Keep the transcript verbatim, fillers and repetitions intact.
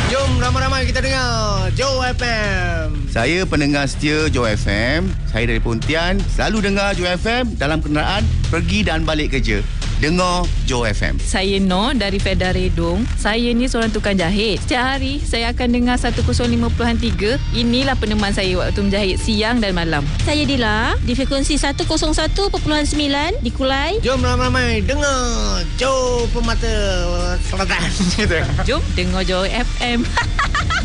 Jom ramai-ramai kita dengar Joe F M. Saya pendengar setia Joe F M. Saya dari Pontian. Selalu dengar Joe F M dalam kenderaan pergi dan balik kerja. Dengar Joe F M. Saya Noh dari Fedah Redong. Saya ni seorang tukang jahit. Setiap hari saya akan dengar seratus lima puluh tiga. Inilah peneman saya waktu menjahit siang dan malam. Saya Dila di frekuensi seratus satu perpuluhan sembilan di Kulai. Jom ramai-ramai dengar Joe Pemata Selatan. Jom dengar Joe F M.